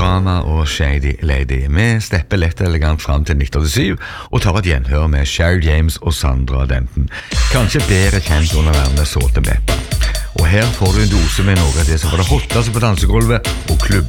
Drama og Shady Lady. Vi stepper lett elegant frem til 1987 og tar et gjenhør med Cheryl James og Sandra Denton. Kanskje bedre kjent under navnet Salt and Pepper. Og her får du en dose med noe av det som var det hotteste på dansegulvet og klubb